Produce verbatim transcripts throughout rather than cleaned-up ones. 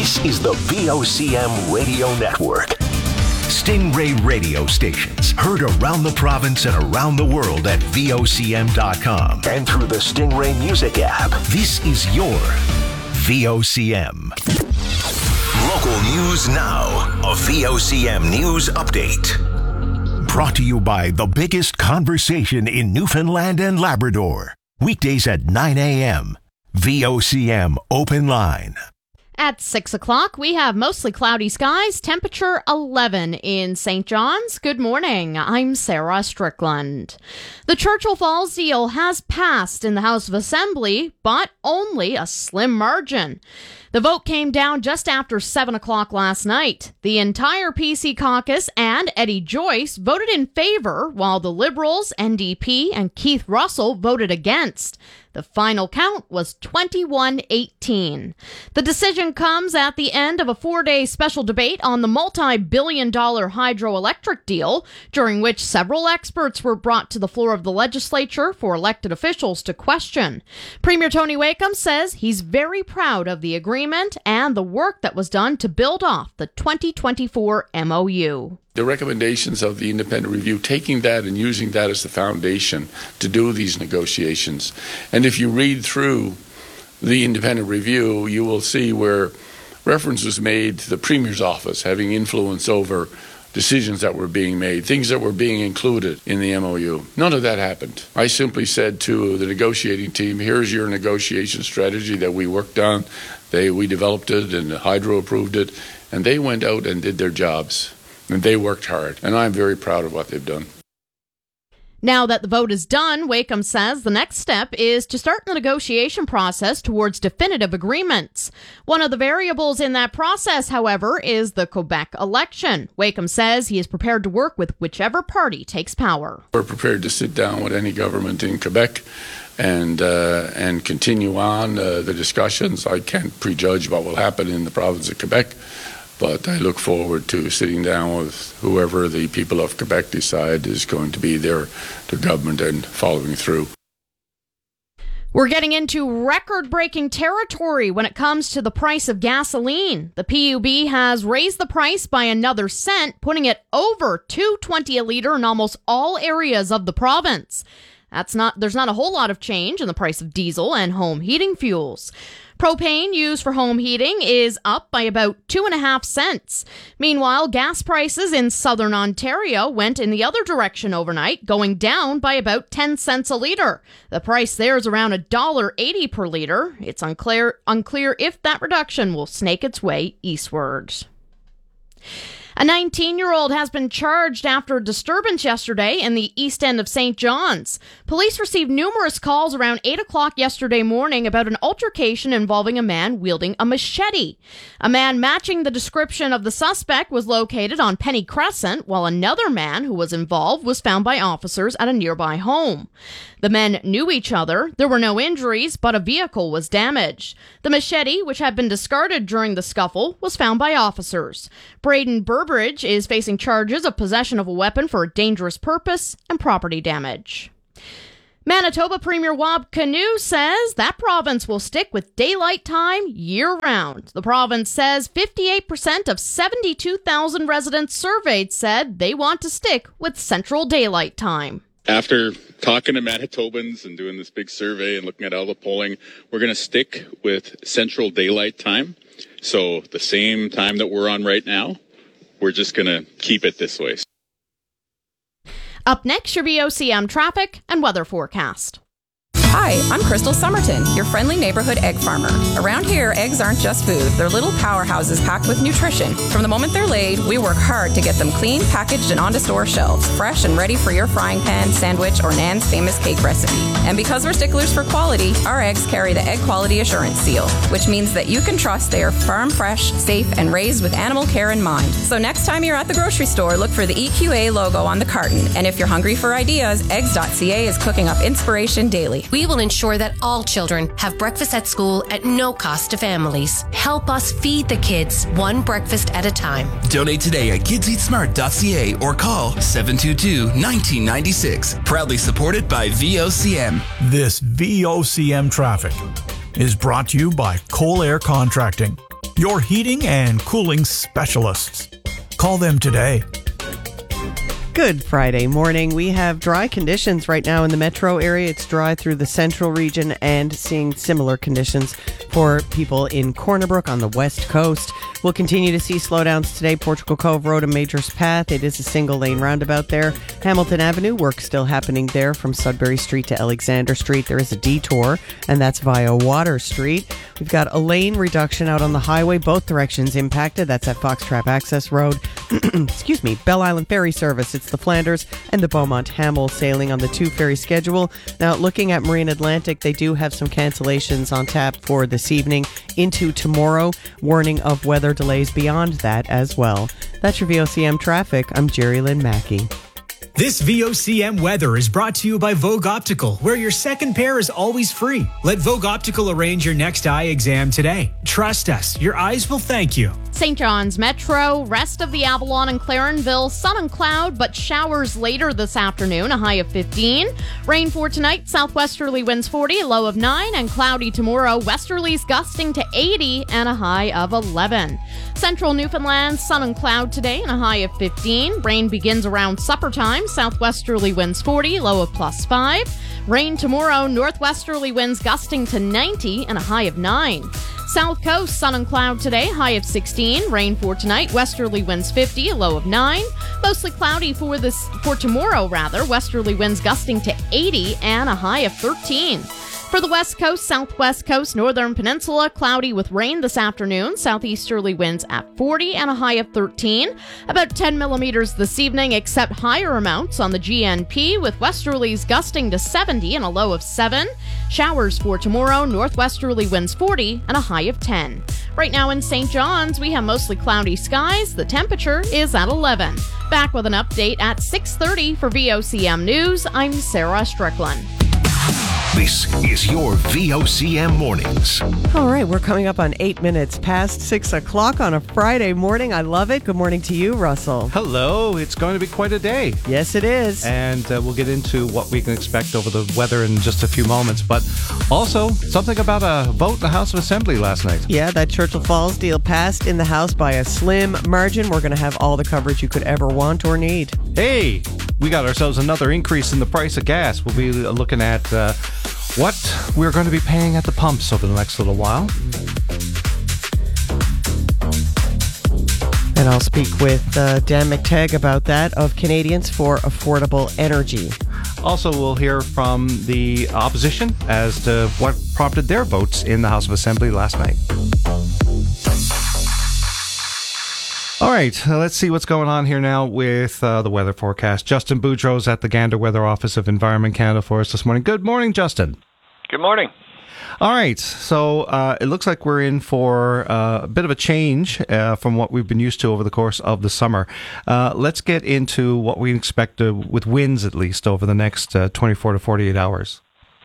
This is the V O C M Radio Network. Stingray radio stations heard around the province and around the world at V O C M dot com and through the Stingray Music app. This is your V O C M. Local news now. A V O C M News Update. Brought to you by the biggest conversation in Newfoundland and Labrador. Weekdays at nine a.m. V O C M Open Line. At six o'clock, we have mostly cloudy skies, temperature eleven in Saint John's. Good morning. I'm Sarah Strickland. The Churchill Falls deal has passed in the House of Assembly, but only a slim margin. The vote came down just after seven o'clock last night. The entire P C caucus and Eddie Joyce voted in favor, while the Liberals, N D P, and Keith Russell voted against. The final count was twenty-one eighteen. The decision comes at the end of a four-day special debate on the multi-billion dollar hydroelectric deal, during which several experts were brought to the floor of the legislature for elected officials to question. Premier Tony Wakeham says he's very proud of the agreement and the work that was done to build off the twenty twenty-four M O U. The recommendations of the independent review, taking that and using that as the foundation to do these negotiations. And if you read through the independent review, you will see where reference was made to the Premier's office having influence over decisions that were being made, things that were being included in the M O U. None of that happened. I simply said to the negotiating team, here's your negotiation strategy that we worked on. They, we developed it and Hydro approved it, and they went out and did their jobs. And they worked hard, and I'm very proud of what they've done. Now that the vote is done, Wakeham says the next step is to start the negotiation process towards definitive agreements. One of the variables in that process, however, is the Quebec election. Wakeham says he is prepared to work with whichever party takes power. We're prepared to sit down with any government in Quebec and uh, and continue on uh, the discussions. I can't prejudge what will happen in the province of Quebec, but I look forward to sitting down with whoever the people of Quebec decide is going to be their, their government and following through. We're getting into record-breaking territory when it comes to the price of gasoline. The P U B has raised the price by another cent, putting it over two dollars twenty a litre in almost all areas of the province. That's not, there's not a whole lot of change in the price of diesel and home heating fuels. Propane used for home heating is up by about two and a half cents. Meanwhile, gas prices in southern Ontario went in the other direction overnight, going down by about ten cents a litre. The price there is around one dollar eighty per litre. It's unclear, unclear if that reduction will snake its way eastwards. A nineteen-year-old has been charged after a disturbance yesterday in the east end of Saint John's. Police received numerous calls around eight o'clock yesterday morning about an altercation involving a man wielding a machete. A man matching the description of the suspect was located on Penny Crescent, while another man who was involved was found by officers at a nearby home. The men knew each other. There were no injuries, but a vehicle was damaged. The machete, which had been discarded during the scuffle, was found by officers. Braden Burbridge is facing charges of possession of a weapon for a dangerous purpose and property damage. Manitoba Premier Wab Kinew says that province will stick with daylight time year-round. The province says fifty-eight percent of seventy-two thousand residents surveyed said they want to stick with Central Daylight Time. After talking to Manitobans and doing this big survey and looking at all the polling, we're going to stick with Central Daylight Time. So the same time that we're on right now, we're just going to keep it this way. Up next, your V O C M traffic and weather forecast. Hi, I'm Crystal Somerton, your friendly neighborhood egg farmer. Around here, eggs aren't just food. They're little powerhouses packed with nutrition. From the moment they're laid, we work hard to get them clean, packaged, and onto store shelves, fresh and ready for your frying pan, sandwich, or Nan's famous cake recipe. And because we're sticklers for quality, our eggs carry the Egg Quality Assurance Seal, which means that you can trust they are farm fresh, safe, and raised with animal care in mind. So next time you're at the grocery store, look for the E Q A logo on the carton. And if you're hungry for ideas, eggs dot c a is cooking up inspiration daily. We will ensure that all children have breakfast at school at no cost to families. Help us feed the kids one breakfast at a time. Donate today at kids eat smart dot c a or call seven two two, one nine nine six. Proudly supported by V O C M. This V O C M traffic is brought to you by Cole Air Contracting. your heating and cooling specialists. Call them today. Good Friday morning. We have dry conditions right now in the metro area. It's dry through the central region and seeing similar conditions for people in Corner Brook on the west coast. We'll continue to see slowdowns today. Portugal Cove Road and Majors Path. It is a single lane roundabout there. Hamilton Avenue, work still happening there from Sudbury Street to Alexander Street. There is a detour, and that's via Water Street. We've got a lane reduction out on the highway, both directions impacted. That's at Foxtrap Access Road. Excuse me, Bell Island Ferry Service. It's the Flanders and the Beaumont Hamel sailing on the two ferry schedule. Now, looking at Marine Atlantic, they do have some cancellations on tap for this evening into tomorrow. Warning of weather delays beyond that as well. That's your V O C M traffic. I'm Jerry Lynn Mackey. This V O C M weather is brought to you by Vogue Optical, where your second pair is always free. Let Vogue Optical arrange your next eye exam today. Trust us, your eyes will thank you. Saint John's Metro, rest of the Avalon and Clarenville, sun and cloud, but showers later this afternoon, a high of fifteen. Rain for tonight, southwesterly winds forty, a low of nine, and cloudy tomorrow, westerlies gusting to eighty and a high of eleven. Central Newfoundland, sun and cloud today, and a high of fifteen. Rain begins around supper time, southwesterly winds forty, low of plus five. Rain tomorrow, northwesterly winds gusting to ninety and a high of nine. South Coast, sun and cloud today, high of sixteen. Rain for tonight, westerly winds fifty, a low of nine. Mostly cloudy for this for tomorrow, rather. Westerly winds gusting to eighty and a high of thirteen. For the West Coast, Southwest Coast, Northern Peninsula, cloudy with rain this afternoon. Southeasterly winds at forty and a high of thirteen. About ten millimeters this evening, except higher amounts on the G N P, with westerlies gusting to seventy and a low of seven. Showers for tomorrow, northwesterly winds forty and a high of ten. Right now in Saint John's, we have mostly cloudy skies. The temperature is at eleven. Back with an update at six thirty for V O C M News. I'm Sarah Strickland. This is your V O C M Mornings. All right, we're coming up on eight minutes past six o'clock on a Friday morning. I love it. Good morning to you, Russell. Hello. It's going to be quite a day. Yes, it is. And uh, we'll get into what we can expect over the weather in just a few moments. But also, something about a vote in the House of Assembly last night. Yeah, that Churchill Falls deal passed in the House by a slim margin. We're going to have all the coverage you could ever want or need. Hey, we got ourselves another increase in the price of gas. We'll be looking at uh, what we're going to be paying at the pumps over the next little while. And I'll speak with uh, Dan McTagg about that of Canadians for Affordable Energy. Also, we'll hear from the opposition as to what prompted their votes in the House of Assembly last night. All right, uh, let's see what's going on here now with uh, the weather forecast. Justin Boudreau's at the Gander Weather Office of Environment Canada for us this morning. Good morning, Justin. Good morning. All right, so uh, it looks like we're in for uh, a bit of a change uh, from what we've been used to over the course of the summer. Uh, let's get into what we expect uh, with winds, at least, over the next uh, twenty-four to forty-eight hours.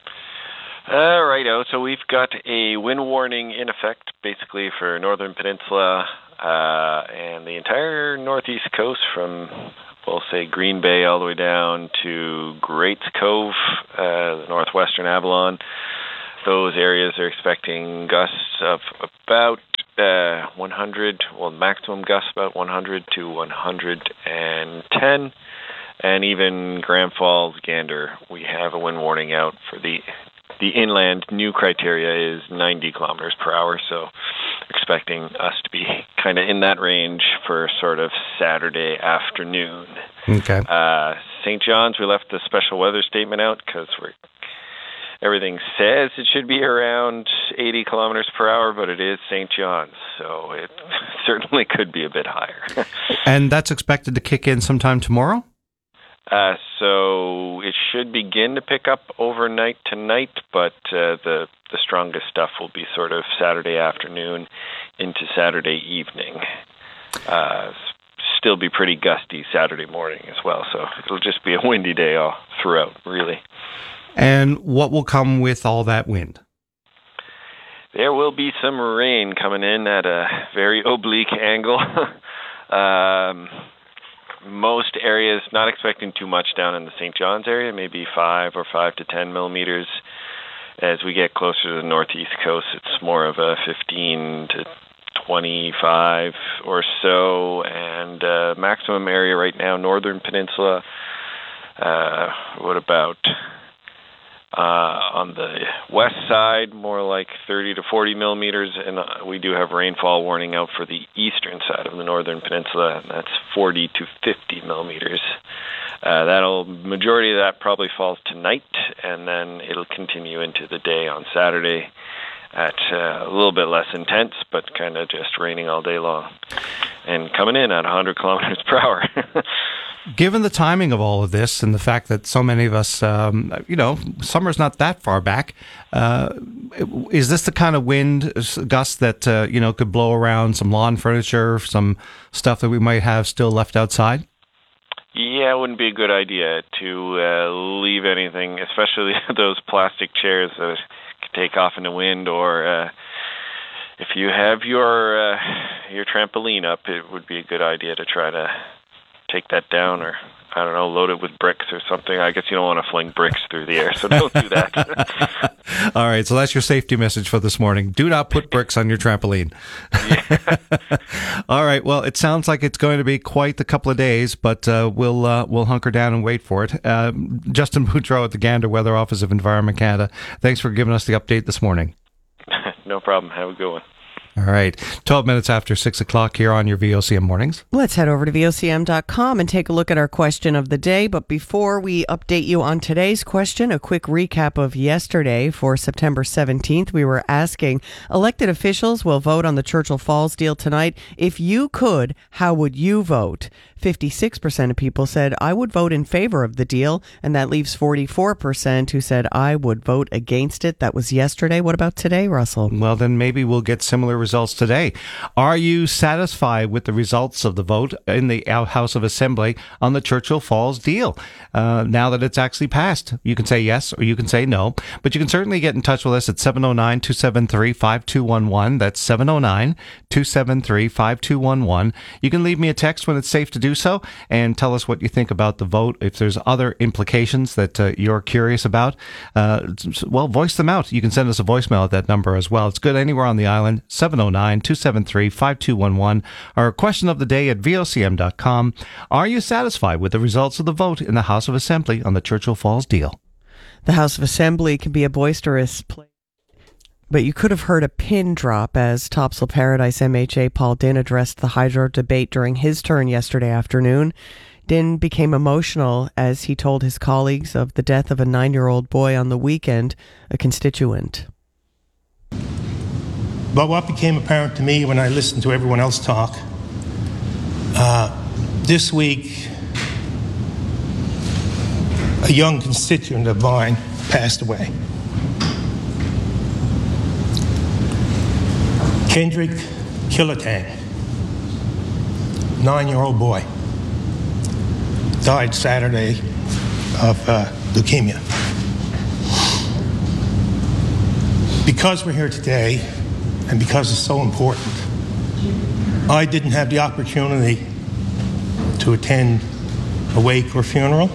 All right, so we've got a wind warning in effect, basically, for Northern Peninsula uh, and the entire northeast coast from, we'll say, Green Bay all the way down to Greats Cove, uh, the northwestern Avalon. Those areas are expecting gusts of about uh, one hundred, well, maximum gusts about one hundred to one hundred ten. And even Grand Falls, Gander, we have a wind warning out for the the inland. New criteria is ninety kilometers per hour, so expecting us to be kind of in that range for sort of Saturday afternoon. Okay. Uh, Saint John's, we left the special weather statement out because we're everything says it should be around eighty kilometers per hour, but it is Saint John's, so it certainly could be a bit higher. And that's expected to kick in sometime tomorrow? Uh, so it should begin to pick up overnight tonight, but uh, the the strongest stuff will be sort of Saturday afternoon into Saturday evening. Uh, still be pretty gusty Saturday morning as well, so it'll just be a windy day all throughout, really. And what will come with all that wind? There will be some rain coming in at a very oblique angle. um, most areas, not expecting too much down in the Saint John's area, maybe five or five to ten millimeters. As we get closer to the northeast coast, it's more of a fifteen to twenty-five or so, and uh, maximum area right now, Northern Peninsula. Uh, what about uh, on the west side, more like thirty to forty millimeters, and uh, we do have rainfall warning out for the eastern side of the Northern Peninsula, and that's forty to fifty millimeters. Uh, that'll majority of that probably falls tonight, and then it'll continue into the day on Saturday at uh, a little bit less intense, but kind of just raining all day long and coming in at one hundred kilometers per hour. Given the timing of all of this and the fact that so many of us, um, you know, summer's not that far back, uh, is this the kind of wind gust that, uh, you know, could blow around some lawn furniture, some stuff that we might have still left outside? Yeah, it wouldn't be a good idea to uh, leave anything, especially those plastic chairs that could take off in the wind, or uh, if you have your uh, your trampoline up, it would be a good idea to try to take that down, or I don't know, load it with bricks or something. I guess you don't want to fling bricks through the air, so don't do that. All right, so that's your safety message for this morning. Do not put bricks on your trampoline. Yeah. All right, well, it sounds like it's going to be quite a couple of days, but uh, we'll uh, we'll hunker down and wait for it. Uh, Justin Boudreau at the Gander Weather Office of Environment Canada, thanks for giving us the update this morning. No problem. Have a good one. All right, twelve minutes after six o'clock here on your V O C M Mornings. Let's head over to V O C M dot com and take a look at our question of the day. But before we update you on today's question, a quick recap of yesterday. For September seventeenth, we were asking, elected officials will vote on the Churchill Falls deal tonight. If you could, how would you vote? fifty-six percent of people said, I would vote in favor of the deal, and that leaves forty-four percent who said, I would vote against it. That was yesterday. What about today, Russell? Well, then maybe we'll get similar results today. Are you satisfied with the results of the vote in the House of Assembly on the Churchill Falls deal? Uh, now that it's actually passed, you can say yes or you can say no, but you can certainly get in touch with us at seven oh nine, two seven three, five two one one. That's seven oh nine, two seven three, five two one one. You can leave me a text when it's safe to do so and tell us what you think about the vote. If there's other implications that uh, you're curious about, uh, well, voice them out. You can send us a voicemail at that number as well. It's good anywhere on the island, seven oh nine, two seven three, five two one one. Our question of the day at V O C M dot com. Are you satisfied with the results of the vote in the House of Assembly on the Churchill Falls deal? The House of Assembly can be a boisterous place, but you could have heard a pin drop as Topsail Paradise M H A Paul Dinn addressed the hydro debate during his turn yesterday afternoon. Dinn became emotional as he told his colleagues of the death of a nine-year-old boy on the weekend, a constituent. But what became apparent to me when I listened to everyone else talk, uh, this week, a young constituent of mine passed away. Kendrick Killatang, nine-year-old boy, died Saturday of uh, leukemia. Because we're here today, and because it's so important, I didn't have the opportunity to attend a wake or funeral,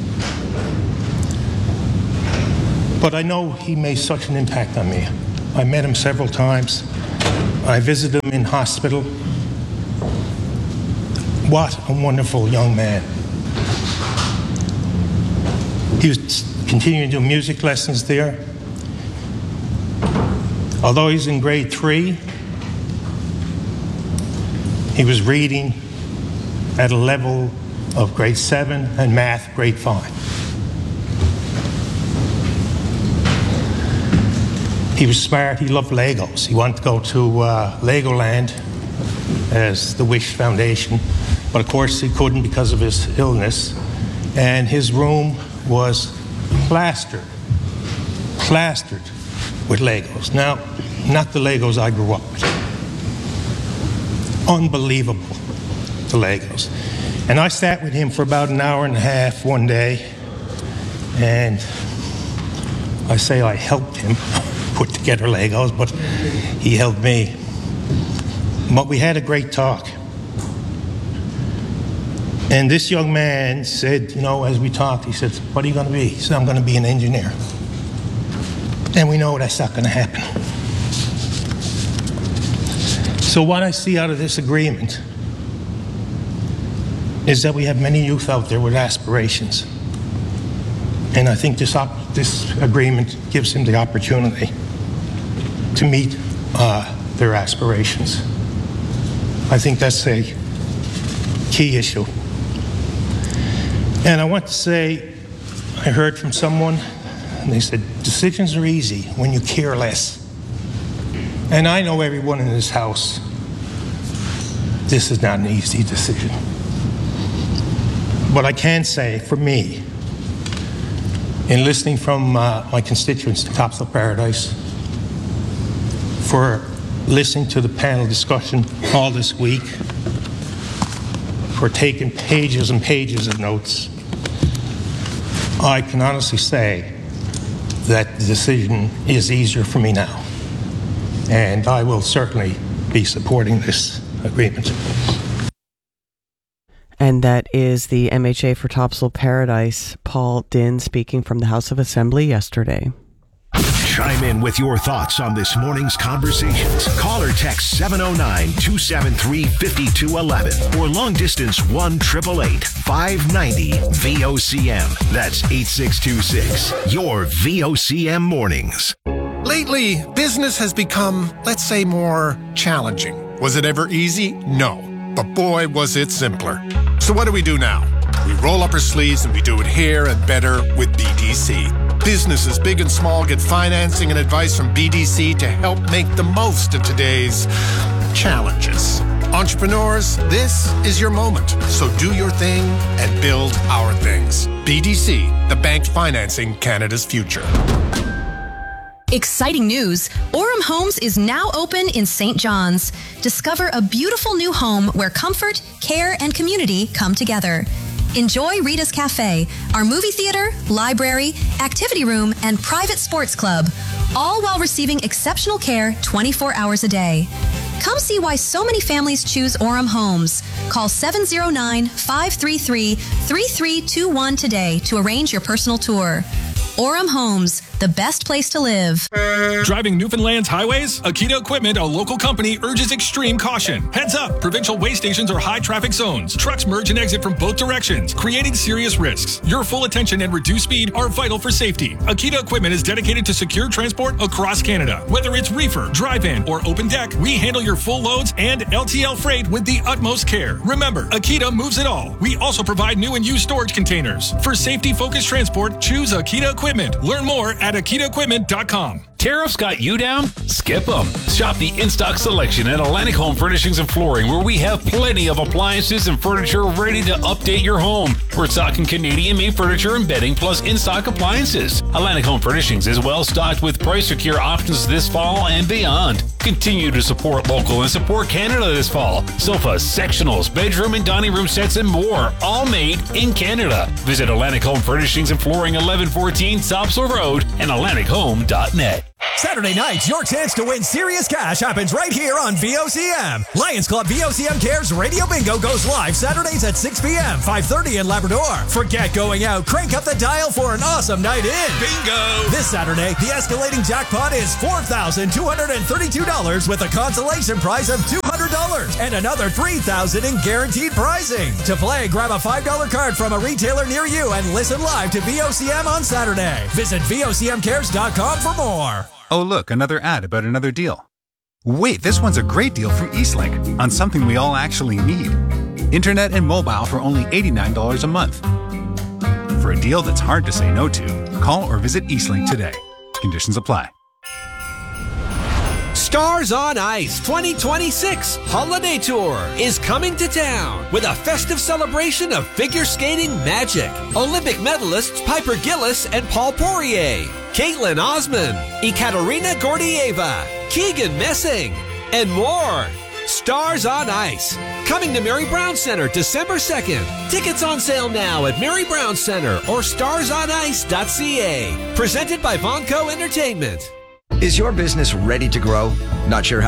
but I know he made such an impact on me. I met him several times. I visited him in hospital. What a wonderful young man. He was continuing to do music lessons there. Although he's in grade three, he was reading at a level of grade seven and math grade five. He was smart. He loved Legos. He wanted to go to uh, Legoland as the Wish Foundation, but of course he couldn't because of his illness. And his room was plastered, plastered with Legos. Now, not the Legos I grew up with. Unbelievable, the Legos. And I sat with him for about an hour and a half one day, and I say I helped him put together Legos, but he helped me. But we had a great talk. And this young man said, you know, as we talked, he said, what are you going to be? He said, I'm going to be an engineer. And we know that's not going to happen. So what I see out of this agreement is that we have many youth out there with aspirations. And I think this, op- this agreement gives them the opportunity to meet uh, their aspirations. I think that's a key issue. And I want to say, I heard from someone, and they said, decisions are easy when you care less. And I know everyone in this house, this is not an easy decision. But I can say, for me, in listening from uh, my constituents to Topsail Paradise, for listening to the panel discussion all this week, for taking pages and pages of notes, I can honestly say that the decision is easier for me now. And I will certainly be supporting this agreement. And that is the M H A for Topsail Paradise, Paul Dinn, speaking from the House of Assembly yesterday. Chime in with your thoughts on this morning's conversations. Call or text seven oh nine, two seven three, five two one one or long distance one eight eight eight, five nine zero, V O C M. That's eight six two six. Your V O C M mornings. Lately, business has become, let's say, more challenging. Was it ever easy? No. But boy, was it simpler. So what do we do now? We roll up our sleeves and we do it here and better with B D C. Businesses big and small get financing and advice from B D C to help make the most of today's challenges. Entrepreneurs, this is your moment. So do your thing and build our things. B D C, the bank financing Canada's future. Exciting news! Orem Homes is now open in Saint John's. Discover a beautiful new home where comfort, care, and community come together. Enjoy Rita's Cafe, our movie theater, library, activity room, and private sports club, all while receiving exceptional care twenty-four hours a day. Come see why so many families choose Orem Homes. Call seven oh nine, five three three, three three two one today to arrange your personal tour. Orem Homes, the best place to live. Driving Newfoundland's highways? Akita Equipment, a local company, urges extreme caution. Heads up, provincial way stations are high traffic zones. Trucks merge and exit from both directions, creating serious risks. Your full attention and reduced speed are vital for safety. Akita Equipment is dedicated to secure transport across Canada. Whether it's reefer, drive-in, or open deck, we handle your full loads and L T L freight with the utmost care. Remember, Akita moves it all. We also provide new and used storage containers. For safety-focused transport, choose Akita Equipment. Learn more at akita equipment dot com. Tariffs got you down? Skip them. Shop the in-stock selection at Atlantic Home Furnishings and Flooring, where we have plenty of appliances and furniture ready to update your home. We're talking Canadian-made furniture and bedding, plus in-stock appliances. Atlantic Home Furnishings is well-stocked with price-secure options this fall and beyond. Continue to support local and support Canada this fall. Sofas, sectionals, bedroom and dining room sets, and more, all made in Canada. Visit Atlantic Home Furnishings and Flooring, eleven fourteen Topsail Road, and atlantic home dot net. Saturday night, your chance to win serious cash happens right here on V O C M. Lions Club V O C M Cares Radio Bingo goes live Saturdays at six p.m., five thirty in Labrador. Forget going out. Crank up the dial for an awesome night in. Bingo! This Saturday, the escalating jackpot is four thousand two hundred thirty-two dollars with a consolation prize of two hundred dollars and another three thousand dollars in guaranteed prizing. To play, grab a five dollar card from a retailer near you and listen live to V O C M on Saturday. Visit V O C M cares dot com for more. Oh, look, another ad about another deal. Wait, this one's a great deal from Eastlink on something we all actually need. Internet and mobile for only eighty-nine dollars a month. For a deal that's hard to say no to, call or visit Eastlink today. Conditions apply. Stars on Ice twenty twenty-six Holiday Tour is coming to town with a festive celebration of figure skating magic. Olympic medalists Piper Gillis and Paul Poirier, Caitlin Osman, Ekaterina Gordieva, Keegan Messing, and more. Stars on Ice, coming to Mary Brown Center December second. Tickets on sale now at Mary Brown Center or stars on ice dot c a. Presented by Vonco Entertainment. Is your business ready to grow? Not sure how?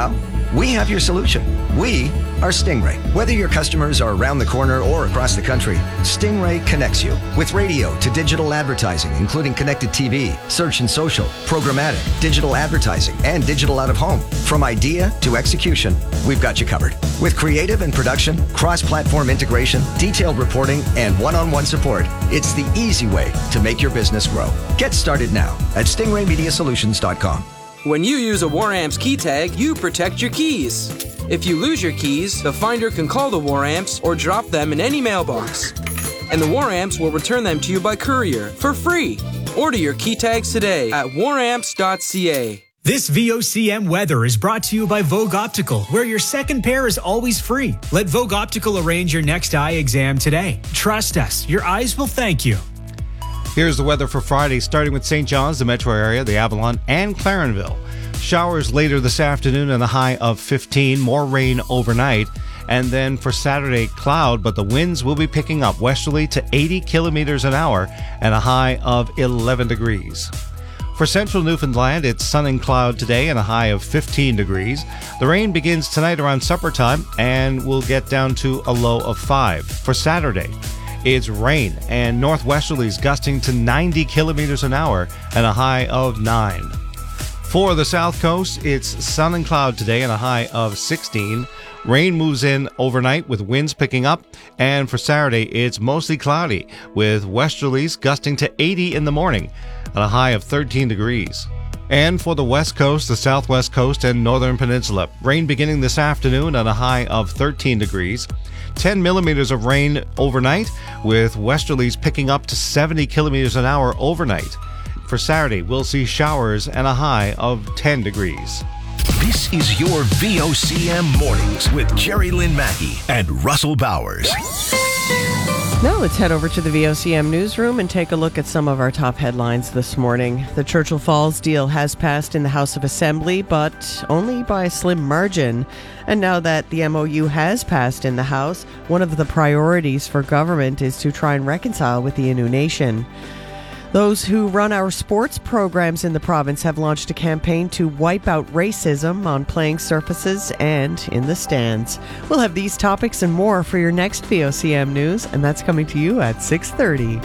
We have your solution. We are Stingray. Whether your customers are around the corner or across the country, Stingray connects you with radio to digital advertising, including connected T V, search and social, programmatic, digital advertising, and digital out of home. From idea to execution, we've got you covered. With creative and production, cross-platform integration, detailed reporting, and one-on-one support, it's the easy way to make your business grow. Get started now at stingray media solutions dot com. When you use a WarAmps key tag, you protect your keys. If you lose your keys, the finder can call the WarAmps or drop them in any mailbox. And the WarAmps will return them to you by courier for free. Order your key tags today at war amps dot c a. This V O C M weather is brought to you by Vogue Optical, where your second pair is always free. Let Vogue Optical arrange your next eye exam today. Trust us, your eyes will thank you. Here's the weather for Friday, starting with Saint John's, the metro area, the Avalon, and Clarenville. Showers later this afternoon and a high of fifteen. More rain overnight. And then for Saturday, cloud, but the winds will be picking up westerly to eighty kilometers an hour and a high of eleven degrees. For central Newfoundland, it's sun and cloud today and a high of fifteen degrees. The rain begins tonight around supper time and will get down to a low of five. For Saturday, it's rain and northwesterlies gusting to ninety kilometers an hour and a high of nine. For the south coast, it's sun and cloud today and a high of sixteen. Rain moves in overnight with winds picking up. And for Saturday, it's mostly cloudy with westerlies gusting to eighty in the morning and a high of thirteen degrees. And for the west coast, the southwest coast, and northern peninsula, rain beginning this afternoon and a high of thirteen degrees. ten millimeters of rain overnight with westerlies picking up to seventy kilometers an hour overnight. For Saturday, we'll see showers and a high of ten degrees. This is your V O C M Mornings with Jerry Lynn Mackey and Russell Bowers. Now let's head over to the V O C M newsroom and take a look at some of our top headlines this morning. The Churchill Falls deal has passed in the House of Assembly, but only by a slim margin. And now that the M O U has passed in the House, one of the priorities for government is to try and reconcile with the Innu Nation. Those who run our sports programs in the province have launched a campaign to wipe out racism on playing surfaces and in the stands. We'll have these topics and more for your next V O C M News, and that's coming to you at six thirty.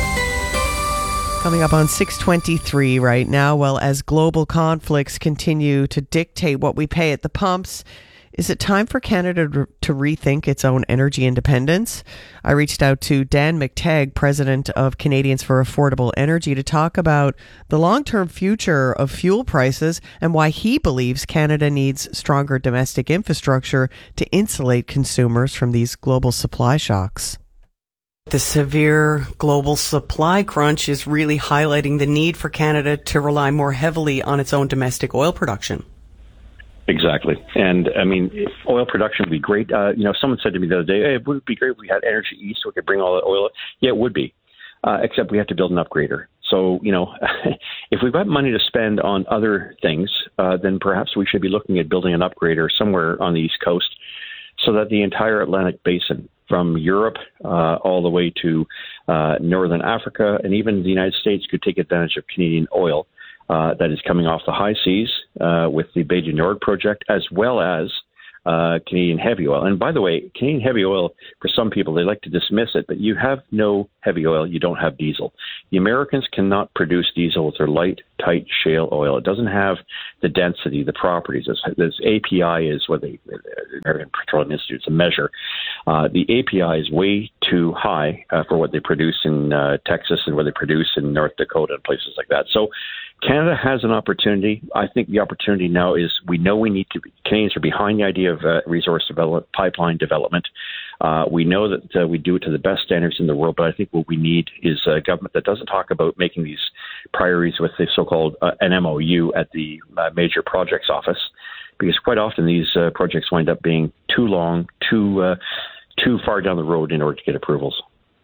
Coming up on six twenty-three right now, well, as global conflicts continue to dictate what we pay at the pumps, is it time for Canada to rethink its own energy independence? I reached out to Dan McTagg, president of Canadians for Affordable Energy, to talk about the long-term future of fuel prices and why he believes Canada needs stronger domestic infrastructure to insulate consumers from these global supply shocks. The severe global supply crunch is really highlighting the need for Canada to rely more heavily on its own domestic oil production. Exactly. And, I mean, if oil production would be great. Uh, you know, someone said to me the other day, hey, it would be great if we had Energy East so we could bring all the oil. Yeah, it would be, uh, except we have to build an upgrader. So, you know, if we've got money to spend on other things, uh, then perhaps we should be looking at building an upgrader somewhere on the East Coast so that the entire Atlantic Basin, from Europe uh, all the way to uh, Northern Africa and even the United States, could take advantage of Canadian oil. Uh, that is coming off the high seas uh, with the Bay du Nord project, as well as uh, Canadian heavy oil. And by the way, Canadian heavy oil, for some people, they like to dismiss it, but you have no heavy oil, you don't have diesel. The Americans cannot produce diesel with their light, tight shale oil. It doesn't have the density, the properties. This, this A P I is what the American Petroleum Institute is a measure. Uh, the A P I is way too high uh, for what they produce in uh, Texas and what they produce in North Dakota and places like that. So Canada has an opportunity. I think the opportunity now is we know we need to be, Canadians are behind the idea of uh, resource development, pipeline development. Uh, we know that uh, we do it to the best standards in the world, but I think what we need is a government that doesn't talk about making these priorities with the so-called uh, an M O U at the uh, major projects office, because quite often these uh, projects wind up being too long, too uh, too far down the road in order to get approvals.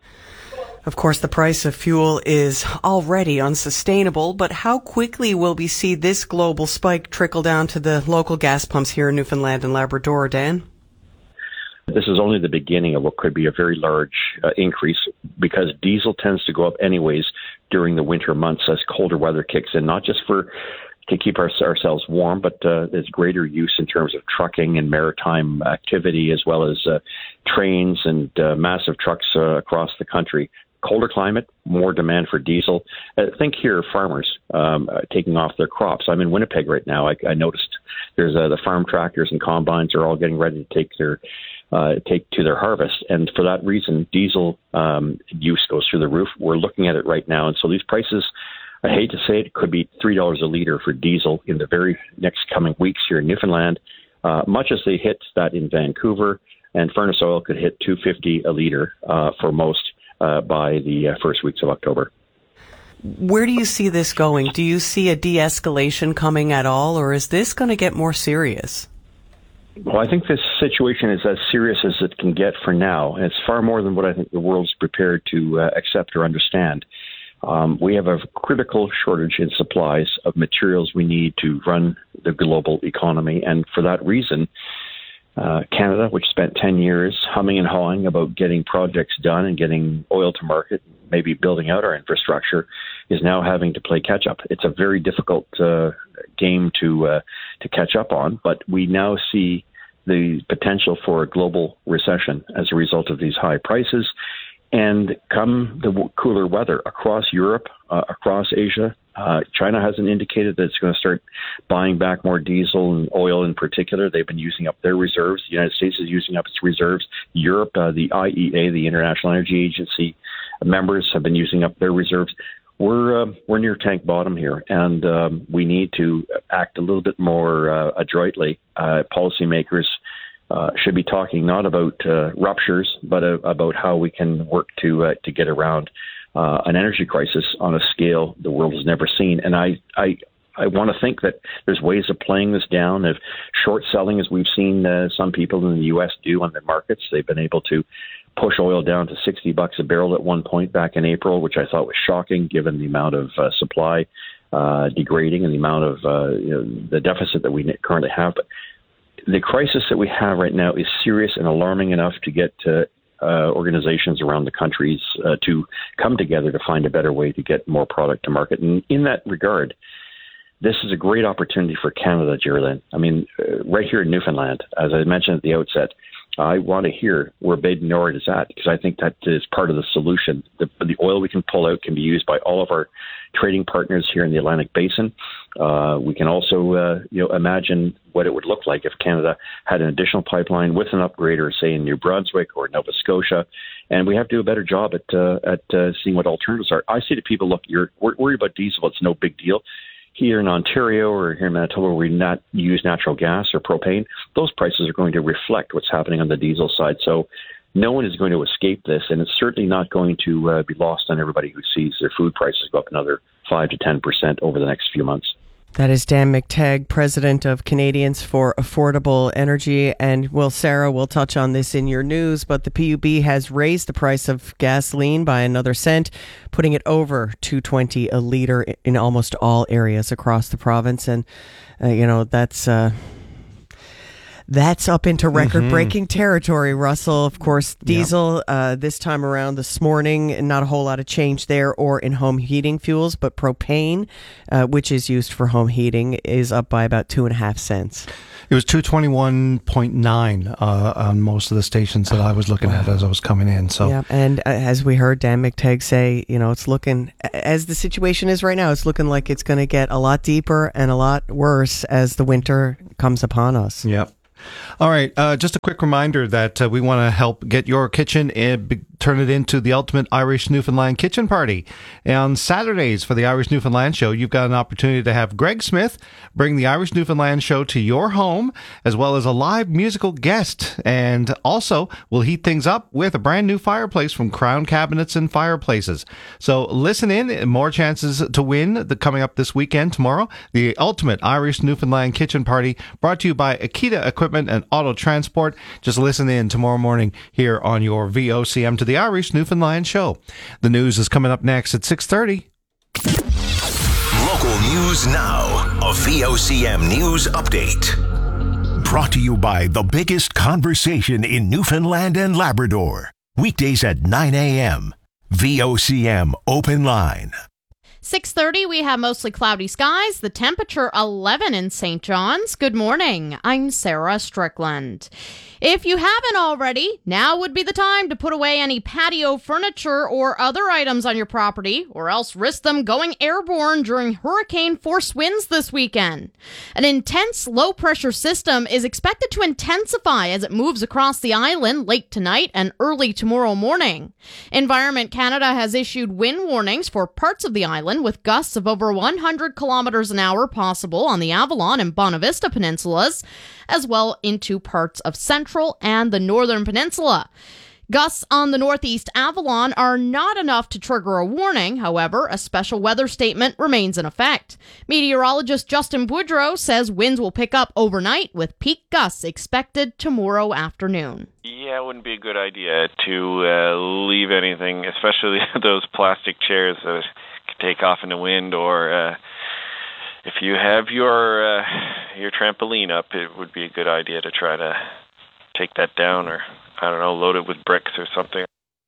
Of course, the price of fuel is already unsustainable, but how quickly will we see this global spike trickle down to the local gas pumps here in Newfoundland and Labrador, Dan? This is only the beginning of what could be a very large uh, increase, because diesel tends to go up anyways during the winter months as colder weather kicks in, not just for to keep our, ourselves warm, but uh, there's greater use in terms of trucking and maritime activity, as well as uh, trains and uh, massive trucks uh, across the country. Colder climate, more demand for diesel. Uh, think here, farmers um, uh, taking off their crops. I'm in Winnipeg right now. I, I noticed there's uh, the farm tractors and combines are all getting ready to take their uh, take to their harvest, and for that reason, diesel um, use goes through the roof. We're looking at it right now, and so these prices, I hate to say it, it could be three dollars a liter for diesel in the very next coming weeks here in Newfoundland, uh, much as they hit that in Vancouver, and furnace oil could hit two dollars fifty a liter uh, for most uh, by the uh, first weeks of October. Where do you see this going? Do you see a de-escalation coming at all, or is this going to get more serious? Well, I think this situation is as serious as it can get for now, and it's far more than what I think the world's prepared to uh, accept or understand. Um, we have a critical shortage in supplies of materials we need to run the global economy, and for that reason, uh, Canada, which spent ten years humming and hawing about getting projects done and getting oil to market, maybe building out our infrastructure, is now having to play catch up. It's a very difficult uh, game to uh, to catch up on, but we now see the potential for a global recession as a result of these high prices. And come the w- cooler weather across Europe, uh, across Asia, uh, China hasn't indicated that it's going to start buying back more diesel and oil in particular. They've been using up their reserves. The United States is using up its reserves. Europe, uh, the I E A, the International Energy Agency members have been using up their reserves. We're uh, we're near tank bottom here, and um, we need to act a little bit more uh, adroitly. Uh, policymakers Uh, should be talking not about uh, ruptures, but uh, about how we can work to uh, to get around uh, an energy crisis on a scale the world has never seen. And I I, I want to think that there's ways of playing this down, of short selling, as we've seen uh, some people in the U S do on their markets. They've been able to push oil down to sixty bucks a barrel at one point back in April, which I thought was shocking given the amount of uh, supply uh, degrading and the amount of uh, you know, the deficit that we currently have. But the crisis that we have right now is serious and alarming enough to get uh, uh, organizations around the countries uh, to come together to find a better way to get more product to market. And in that regard, this is a great opportunity for Canada, Geraldine. I mean, uh, right here in Newfoundland, as I mentioned at the outset, I want to hear where Bay du Nord is at, because I think that is part of the solution. The, the oil we can pull out can be used by all of our trading partners here in the Atlantic Basin. Uh, we can also, uh, you know, imagine what it would look like if Canada had an additional pipeline with an upgrader, say in New Brunswick or Nova Scotia. And we have to do a better job at uh, at uh, seeing what alternatives are. I say to people, look, you're worried about diesel; it's no big deal. Here in Ontario or here in Manitoba, where we not use natural gas or propane, those prices are going to reflect what's happening on the diesel side. So no one is going to escape this, and it's certainly not going to uh, be lost on everybody who sees their food prices go up another five to ten percent over the next few months. That is Dan McTeague, president of Canadians for Affordable Energy. And, well, Sarah, we'll touch on this in your news, but the P U B has raised the price of gasoline by another cent, putting it over two dollars twenty a litre in almost all areas across the province. And, uh, you know, that's... Uh, That's up into record-breaking mm-hmm. territory, Russell. Of course, diesel yep. uh, this time around this morning, not a whole lot of change there or in home heating fuels, but propane, uh, which is used for home heating, is up by about two and a half cents. It was two twenty-one point nine uh, on most of the stations that I was looking wow. at as I was coming in. So, yeah, and uh, as we heard Dan McTeague say, you know, it's looking, as the situation is right now, it's looking like it's going to get a lot deeper and a lot worse as the winter comes upon us. Yep. All right. Uh, just a quick reminder that uh, we want to help get your kitchen and be- turn it into the ultimate Irish Newfoundland kitchen party. And on Saturdays for the Irish Newfoundland Show, you've got an opportunity to have Greg Smith bring the Irish Newfoundland Show to your home, as well as a live musical guest. And also, we'll heat things up with a brand new fireplace from Crown Cabinets and Fireplaces. So listen in. More chances to win the, coming up this weekend, tomorrow. The ultimate Irish Newfoundland kitchen party brought to you by Akita Equipment and Auto Transport. Just listen in tomorrow morning here on your V O C M to the Irish Newfoundland Show. The news is coming up next at six thirty. Local news now. A V O C M news update. Brought to you by the biggest conversation in Newfoundland and Labrador. Weekdays at nine a.m. V O C M Open Line. six thirty, we have mostly cloudy skies. The temperature eleven in Saint John's. Good morning. I'm Sarah Strickland. If you haven't already, now would be the time to put away any patio furniture or other items on your property, or else risk them going airborne during hurricane-force winds this weekend. An intense low-pressure system is expected to intensify as it moves across the island late tonight and early tomorrow morning. Environment Canada has issued wind warnings for parts of the island with gusts of over one hundred kilometers an hour possible on the Avalon and Bonavista peninsulas, as well into parts of Central and the Northern Peninsula. Gusts on the Northeast Avalon are not enough to trigger a warning. However, a special weather statement remains in effect. Meteorologist Justin Boudreau says winds will pick up overnight with peak gusts expected tomorrow afternoon. Yeah, it wouldn't be a good idea to uh, leave anything, especially those plastic chairs that could take off in the wind, or uh, if you have your uh, your trampoline up, it would be a good idea to try to take that down, or I don't know, load it with bricks or something.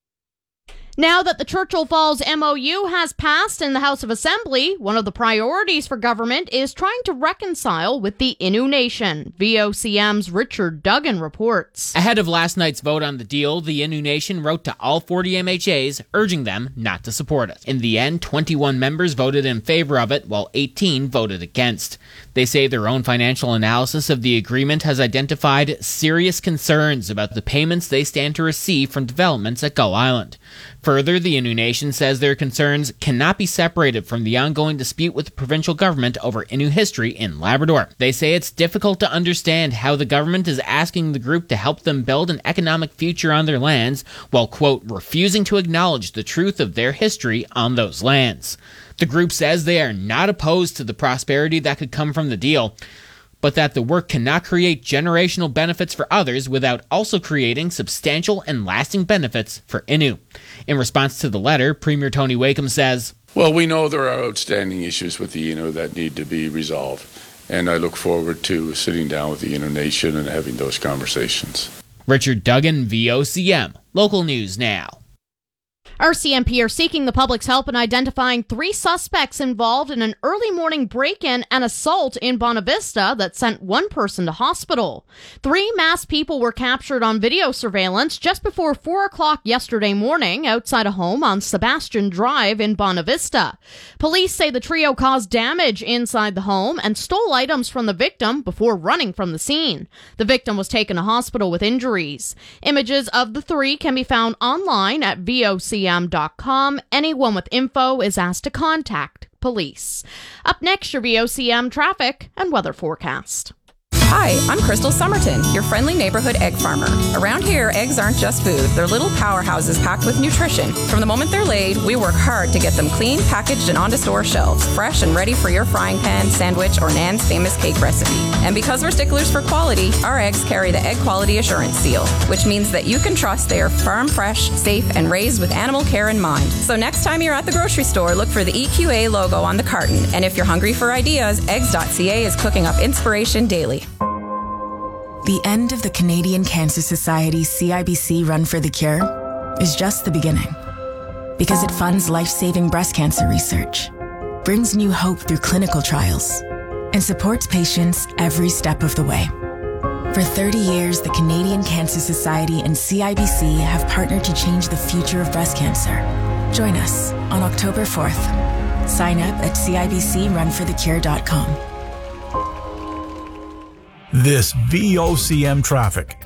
Now that the Churchill Falls M O U has passed in the House of Assembly, one of the priorities for government is trying to reconcile with the Innu Nation. V O C M's Richard Duggan reports. Ahead of last night's vote on the deal, the Innu Nation wrote to all forty M H As, urging them not to support it. In the end, twenty-one members voted in favor of it, while eighteen voted against. They say their own financial analysis of the agreement has identified serious concerns about the payments they stand to receive from developments at Gull Island. Further, the Innu Nation says their concerns cannot be separated from the ongoing dispute with the provincial government over Innu history in Labrador. They say it's difficult to understand how the government is asking the group to help them build an economic future on their lands while, quote, refusing to acknowledge the truth of their history on those lands. The group says they are not opposed to the prosperity that could come from the deal, but that the work cannot create generational benefits for others without also creating substantial and lasting benefits for Innu. In response to the letter, Premier Tony Wakeham says, well, we know there are outstanding issues with the Innu that need to be resolved, and I look forward to sitting down with the Innu Nation and having those conversations. Richard Duggan, V O C M. Local News Now. R C M P are seeking the public's help in identifying three suspects involved in an early morning break-in and assault in Bonavista that sent one person to hospital. Three masked people were captured on video surveillance just before four o'clock yesterday morning outside a home on Sebastian Drive in Bonavista. Police say the trio caused damage inside the home and stole items from the victim before running from the scene. The victim was taken to hospital with injuries. Images of the three can be found online at V O C M dot com. Anyone with info is asked to contact police. Up next, your V O C M traffic and weather forecast. Hi, I'm Crystal Somerton, your friendly neighborhood egg farmer. Around here, eggs aren't just food. They're little powerhouses packed with nutrition. From the moment they're laid, we work hard to get them clean, packaged, and onto store shelves, fresh and ready for your frying pan, sandwich, or Nan's famous cake recipe. And because we're sticklers for quality, our eggs carry the Egg Quality Assurance Seal, which means that you can trust they are farm fresh, safe, and raised with animal care in mind. So next time you're at the grocery store, look for the E Q A logo on the carton. And if you're hungry for ideas, eggs dot c a is cooking up inspiration daily. The end of the Canadian Cancer Society's C I B C Run for the Cure is just the beginning, because it funds life-saving breast cancer research, brings new hope through clinical trials, and supports patients every step of the way. For thirty years, the Canadian Cancer Society and C I B C have partnered to change the future of breast cancer. Join us on October fourth. Sign up at C I B C run for the cure dot com. This V O C M traffic